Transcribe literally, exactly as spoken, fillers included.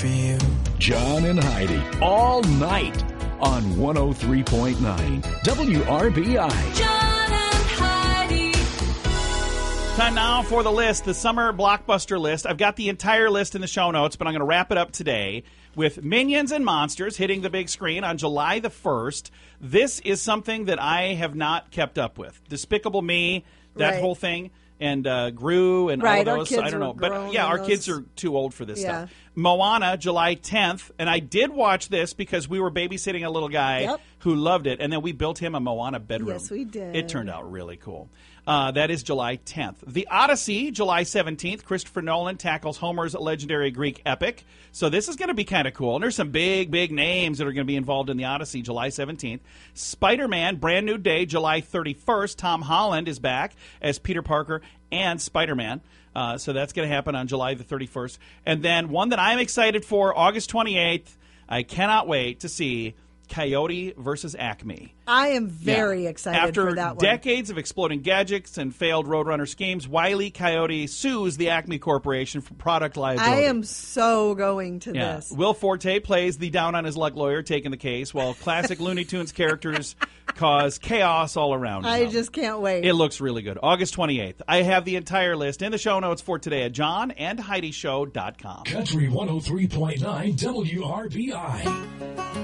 for you. John and Heidi, all night on one oh three point nine W R B I. John and Heidi. Time now for the list, the summer blockbuster list. I've got the entire list in the show notes, but I'm going to wrap it up today with Minions and Monsters hitting the big screen on July the first. This is something that I have not kept up with. Despicable Me, that Right. whole thing, and uh, Gru and Right, all our of those. kids I don't were know. But grown yeah, in our those. kids are too old for this Yeah. stuff. Moana, July tenth. And I did watch this because we were babysitting a little guy Yep. who loved it. And then we built him a Moana bedroom. Yes, we did. It turned out really cool. Uh, that is July tenth. The Odyssey, July seventeenth. Christopher Nolan tackles Homer's legendary Greek epic. So this is going to be kind of cool. And there's some big, big names that are going to be involved in the Odyssey, July seventeenth. Spider-Man, Brand New Day, July thirty-first. Tom Holland is back as Peter Parker and Spider-Man. Uh, so that's going to happen on July the thirty-first. And then one that I'm excited for, August twenty-eighth. I cannot wait to see Coyote versus Acme. I am very Yeah. excited After for that one. decades of exploding gadgets and failed Roadrunner schemes, Wile E. Coyote sues the Acme Corporation for product liability. I am so going to Yeah. this. Will Forte plays the down-on-his-luck lawyer taking the case, while classic Looney Tunes characters cause chaos all around. I them. just can't wait. It looks really good. August twenty-eighth. I have the entire list in the show notes for today at john and heidi show dot com. Country one oh three point nine W R B I.